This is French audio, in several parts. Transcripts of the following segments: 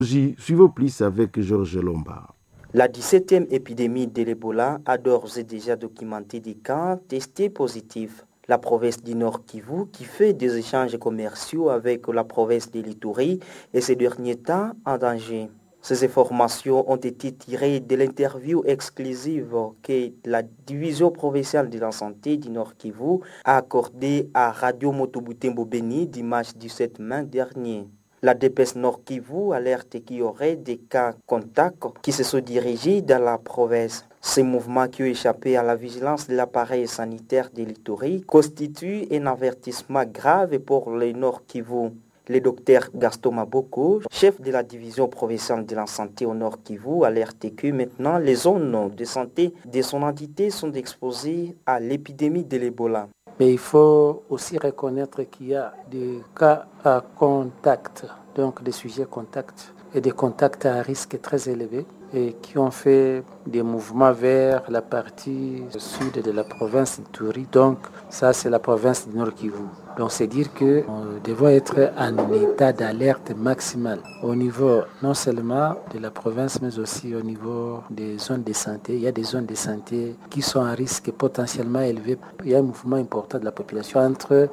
Suivons plus avec Georges Lombard. La 17e épidémie de l'Ebola a d'ores et déjà documenté des cas testés positifs. La province du Nord Kivu, qui fait des échanges commerciaux avec la province de l'Ituri, est ces derniers temps en danger. Ces informations ont été tirées de l'interview exclusive que la division provinciale de la santé du Nord Kivu a accordée à Radio Motobutembo Beni dimanche 17 mai dernier. La DPS Nord Kivu alerte qu'il y aurait des cas contacts qui se sont dirigés dans la province. Ces mouvements qui ont échappé à la vigilance de l'appareil sanitaire de l'Ituri constituent un avertissement grave pour le Nord Kivu. Le docteur Gaston Maboko, chef de la division provinciale de la santé au Nord Kivu, alerte que maintenant les zones de santé de son entité sont exposées à l'épidémie de l'Ebola. Mais il faut aussi reconnaître qu'il y a des cas à contact, donc des sujets contacts et des contacts à risque très élevé et qui ont fait des mouvements vers la partie sud de la province d'Ituri. Donc ça, c'est la province du Nord Kivu. Donc c'est dire que nous devons être en état d'alerte maximale au niveau non seulement de la province, mais aussi au niveau des zones de santé. Il y a des zones de santé qui sont à risque potentiellement élevé. Il y a un mouvement important de la population entre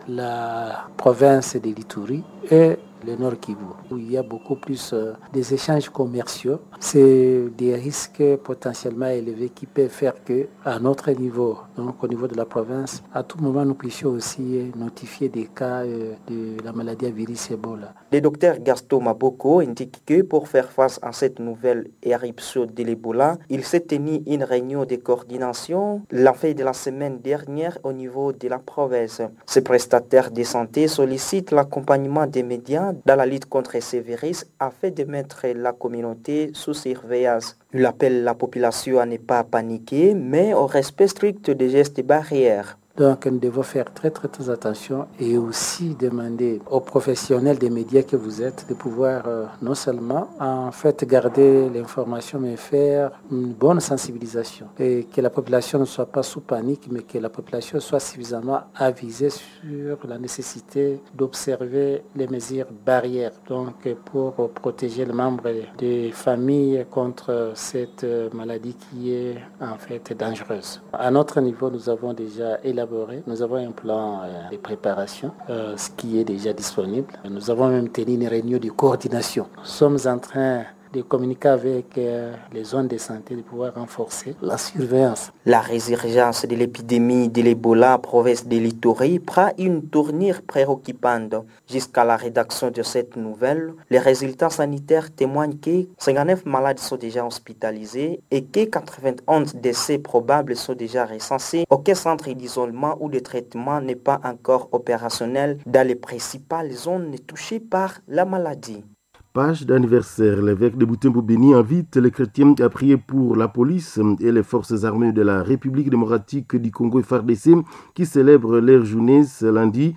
la province de l'Ituri et le Nord Kivu, où il y a beaucoup plus des échanges commerciaux. C'est des risques potentiellement élevés qui peuvent faire qu'à notre niveau, donc au niveau de la province, à tout moment, nous puissions aussi notifier des cas de la maladie à virus Ebola. Le docteur Gaston Maboko indique que pour faire face à cette nouvelle éruption de l'Ebola, il s'est tenu une réunion de coordination la fin de la semaine dernière au niveau de la province. Ces prestataires de santé sollicitent l'accompagnement des médias dans la lutte contre ces virus afin de mettre la communauté sous surveillance. Il appelle la population à ne pas paniquer, mais au respect strict des gestes barrières. Donc nous devons faire très attention et aussi demander aux professionnels des médias que vous êtes de pouvoir non seulement en fait garder l'information mais faire une bonne sensibilisation et que la population ne soit pas sous panique mais que la population soit suffisamment avisée sur la nécessité d'observer les mesures barrières donc pour protéger les membres des familles contre cette maladie qui est en fait dangereuse. À notre niveau, nous avons déjà élaboré. Nous avons un plan de préparation, ce qui est déjà disponible. Nous avons même tenu une réunion de coordination. Nous sommes en train de communiquer avec les zones de santé, de pouvoir renforcer la surveillance. La résurgence de l'épidémie de l'Ebola en province de l'Ituri prend une tournure préoccupante. Jusqu'à la rédaction de cette nouvelle, les résultats sanitaires témoignent que 59 malades sont déjà hospitalisés et que 91 décès probables sont déjà recensés. Aucun centre d'isolement ou de traitement n'est pas encore opérationnel dans les principales zones touchées par la maladie. Page d'anniversaire, l'évêque de Butembo Beni invite les chrétiens à prier pour la police et les forces armées de la République démocratique du Congo FARDC qui célèbrent leur journée ce lundi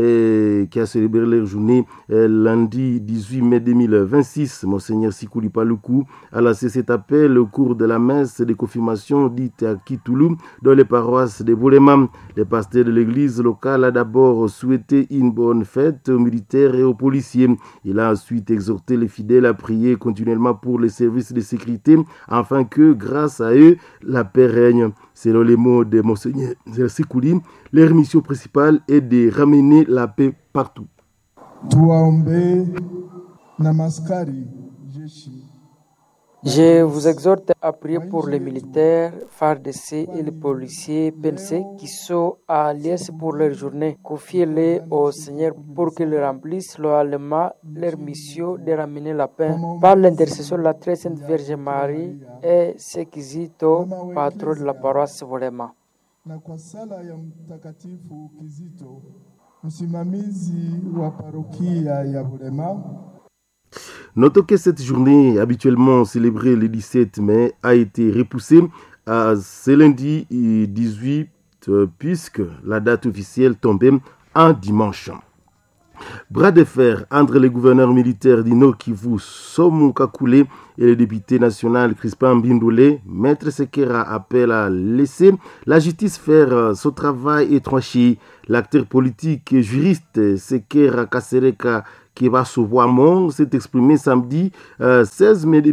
lundi 18 mai 2026. Monseigneur Sikuli Paluku a lancé cet appel au cours de la messe de confirmation dite à Kitoulou dans les paroisses de Boulema. Le pasteur de l'église locale a d'abord souhaité une bonne fête aux militaires et aux policiers. Il a ensuite exhorté les fidèles à prier continuellement pour les services de sécurité afin que, grâce à eux, la paix règne. Selon les mots de Monseigneur Sikuli, leur mission principale est de ramener la paix partout. Je vous exhorte à prier pour les militaires, FARDC et les policiers PNC qui sont à l'IS pour leur journée. Confiez-les au Seigneur pour qu'ils remplissent loyalement leur mission de ramener la paix. Par l'intercession de la très sainte Vierge Marie et Sekizito, patron de la paroisse Volema. Na kwa sala ya Mtakatifu Kizito, msimamizi wa parokia ya Bulema. Notons que cette journée, habituellement célébrée le 17 mai, a été repoussée à ce lundi 18 puisque la date officielle tombait en dimanche. Bras de fer entre les gouverneurs militaires du Nord Kivu, Somu Kakule, et le député national Crispin Mbindoulé, Maître Sekera appelle à laisser la justice faire son travail et trancher. L'acteur politique et juriste Sekera Kasereka Keba Sowamon s'est exprimé samedi 16 mai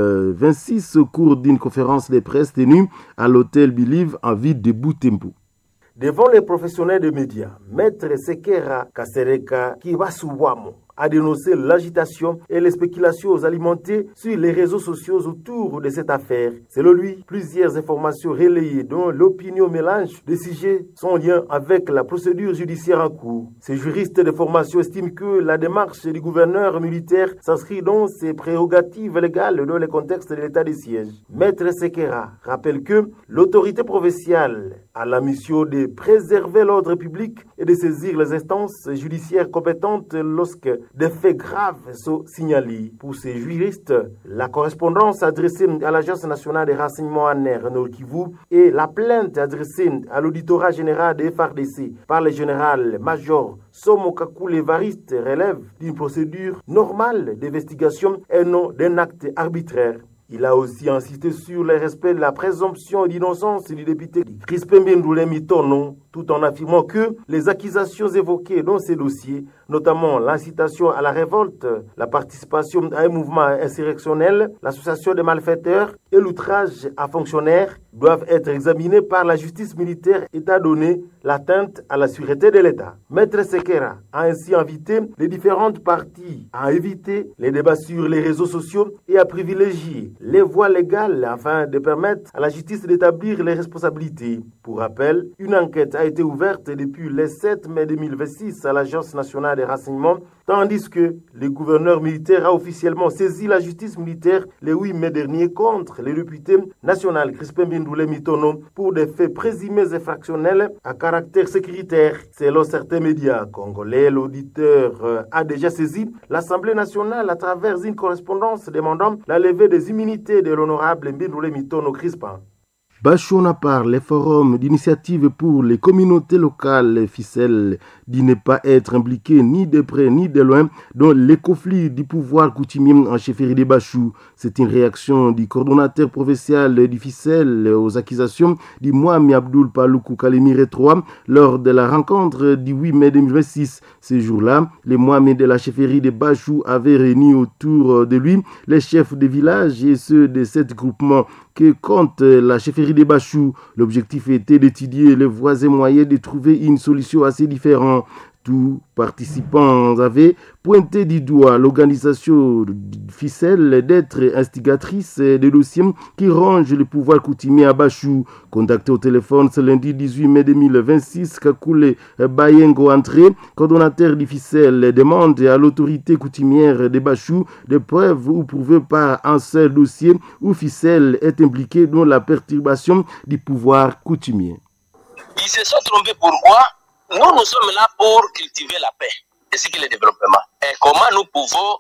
2026 au cours d'une conférence de presse tenue à l'hôtel Believe en ville de Butembo. Devant les professionnels de médias, Maître Sekera Kasereka Keba Sowamon a dénoncé l'agitation et les spéculations alimentées sur les réseaux sociaux autour de cette affaire. Selon lui, plusieurs informations relayées dont l'opinion mélange des sujets sont en lien avec la procédure judiciaire en cours. Ces juristes de formation estiment que la démarche du gouverneur militaire s'inscrit dans ses prérogatives légales dans le contexte de l'état de siège. Maître Sekera rappelle que l'autorité provinciale a la mission de préserver l'ordre public et de saisir les instances judiciaires compétentes lorsque des faits graves sont signalés. Pour ces juristes, la correspondance adressée à l'Agence nationale des renseignements en air Nord Kivu et la plainte adressée à l'auditorat général des FARDC par le général-major Somo Kakule Evariste relèvent d'une procédure normale d'investigation et non d'un acte arbitraire. Il a aussi insisté sur le respect de la présomption d'innocence du député Crispin Bindoulé Mitono, tout en affirmant que les accusations évoquées dans ces dossiers, notamment l'incitation à la révolte, la participation à un mouvement insurrectionnel, l'association des malfaiteurs et l'outrage à fonctionnaires, doivent être examinées par la justice militaire étant donné l'atteinte à la sûreté de l'État. Maître Sekera a ainsi invité les différentes parties à éviter les débats sur les réseaux sociaux et à privilégier les voies légales afin de permettre à la justice d'établir les responsabilités. Pour rappel, une enquête a été ouverte depuis le 7 mai 2026 à l'Agence nationale des renseignements, tandis que le gouverneur militaire a officiellement saisi la justice militaire le 8 mai dernier contre le député national Crispin Bindoulé Mitono pour des faits présumés infractionnels à caractère sécuritaire. Selon certains médias congolais, l'auditeur a déjà saisi l'Assemblée nationale à travers une correspondance demandant la levée des immunités de l'honorable Bindoulé Mitono Crispin. Bachona par les forums d'initiative pour les communautés locales ficelle dit ne pas être impliqué ni de près ni de loin dans les conflits du pouvoir coutumier en chefferie de Bachou. C'est une réaction du coordonnateur provincial du ficelle aux accusations du Mohamed Abdoul Paloukou Kalimire III lors de la rencontre du 8 mai 2026. Ce jour-là, les Mohamed de la chefferie de Bachou avaient réuni autour de lui les chefs de village et ceux de 7 groupements que compte la chefferie de Bachou. L'objectif était d'étudier les voies et moyens de trouver une solution assez différente. Tous participants avaient pointé du doigt l'organisation ficelle d'être instigatrice des dossiers qui rongent le pouvoir coutumier à Bachou. Contacté au téléphone ce lundi 18 mai 2026, Kakule Bayengo Entré, coordonnateur du ficelle, demande à l'autorité coutumière de Bachou des preuves ou prouvées par un seul dossier où ficelle est impliqué dans la perturbation du pouvoir coutumier. Ils se sont trompés. Pourquoi? Nous sommes là pour cultiver la paix et ce qui est le développement. Et comment nous pouvons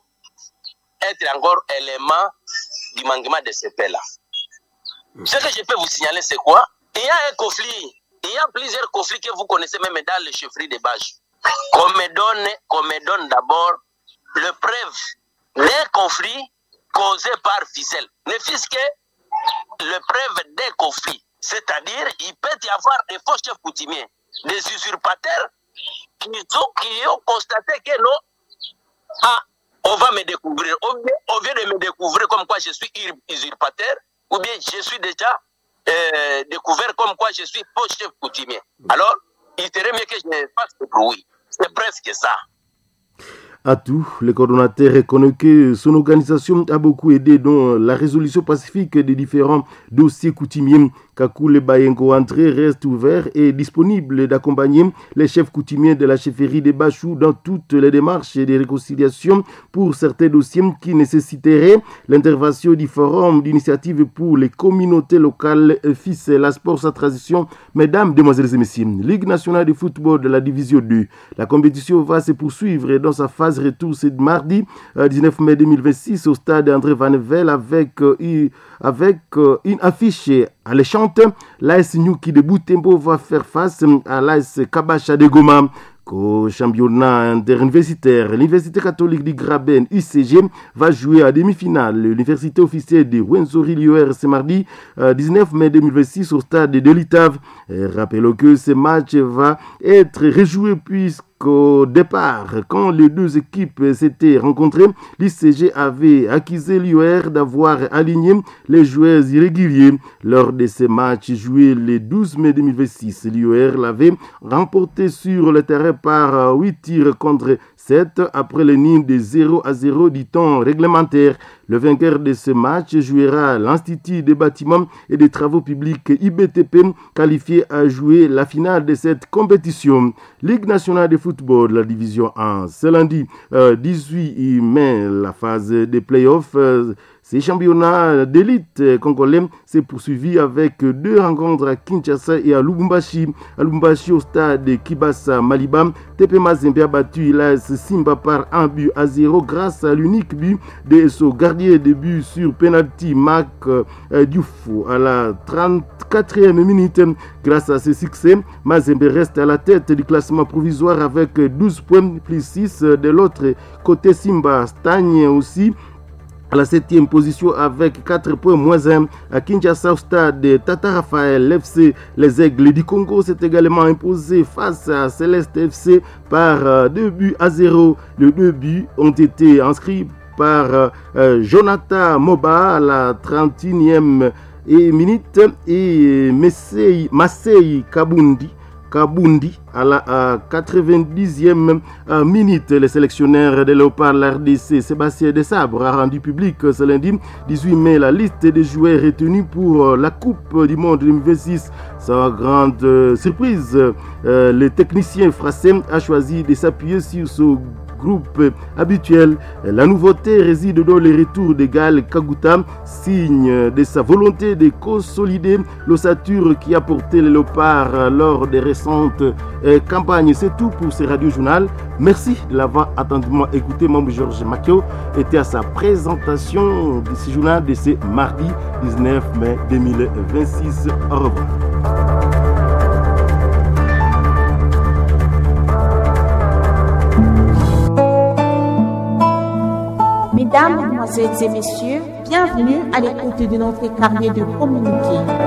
être encore élément du manquement de ces paix-là. Ce que je peux vous signaler, c'est quoi? Il y a un conflit. Il y a plusieurs conflits que vous connaissez même dans les chefferies de Bachou. Qu'on me donne d'abord le preuve des conflits causés par ficelle. Ne fût-ce que le preuve des conflits. C'est-à-dire, il peut y avoir des faux chefs coutumiers, des usurpateurs qui ont constaté que non, on va me découvrir. Au lieu de me découvrir comme quoi je suis usurpateur, ou bien je suis déjà découvert comme quoi je suis faux chef coutumier. Alors, il serait mieux que je fasse le bruit. C'est presque ça. À tout, le coordonnateur reconnaît que son organisation a beaucoup aidé dans la résolution pacifique des différents dossiers coutumiers. Kakule Bayengo Entré reste ouvert et disponible d'accompagner les chefs coutumiers de la chefferie de Bachou dans toutes les démarches de réconciliation pour certains dossiers qui nécessiteraient l'intervention du forum d'initiative pour les communautés locales ficelle, sport, sa transition. Mesdames, Demoiselles et Messieurs, Ligue nationale de football de la division 2. La compétition va se poursuivre dans sa phase retour ce mardi 19 mai 2026 au stade André Vanevel avec une affiche alléchante. L'AS Nyuki de Butembo va faire face à l'AS Kabasha de Goma. Au championnat interuniversitaire, l'Université catholique du Graben UCG va jouer à demi-finale l'Université officielle de Rwenzori-Lioer ce mardi 19 mai 2026 au stade de Litav. Rappelons que ce match va être rejoué puisque qu'au départ, quand les deux équipes s'étaient rencontrées, l'ICG avait accusé l'UR d'avoir aligné les joueurs irréguliers. Lors de ces matchs joués le 12 mai 2026, l'UR l'avait remporté sur le terrain par 8 tirs contre 7 après le nul de 0-0 du temps réglementaire. Le vainqueur de ce match jouera l'Institut des bâtiments et des travaux publics IBTP, qualifié à jouer la finale de cette compétition. Ligue nationale de football, la division 1. Ce lundi 18 mai, la phase des playoffs. Ces championnats d'élite congolais s'est poursuivi avec 2 rencontres à Kinshasa et à Lubumbashi. À Lubumbashi, au stade de Kibasa Maliba, TP Mazembe a battu l'AS Simba par 1-0 grâce à l'unique but de son gardien de but sur penalty Marc Dioufo à la 34e minute. Grâce à ce succès, Mazembe reste à la tête du classement provisoire avec 12 points plus 6 de l'autre côté. Simba stagne aussi à la 7e position avec 4 points moins 1. À Kinshasa, au stade de Tata Raphaël, l'FC Les Aigles du Congo s'est également imposé face à Céleste FC par 2-0. Les 2 buts ont été inscrits par Jonathan Moba à la 31e minute et Masei Kabundi à la 90e minute. Le sélectionneur de Léopard RDC, Sébastien Desabre, a rendu public ce lundi 18 mai la liste des joueurs retenus pour la Coupe du Monde 2026. Sans grande surprise, le technicien français a choisi de s'appuyer sur ce groupe habituel. La nouveauté réside dans le retour de Gal Kaguta, signe de sa volonté de consolider l'ossature qui a porté le Léopard lors des récentes campagnes. C'est tout pour ce radio journal. Merci de l'avoir attentivement écouté. Mon Georges Makio était à sa présentation de ce journal de ce mardi 19 mai 2026. Au revoir. Mesdames, Mesdemoiselles et Messieurs, bienvenue à l'écoute de notre carnet de communiqué.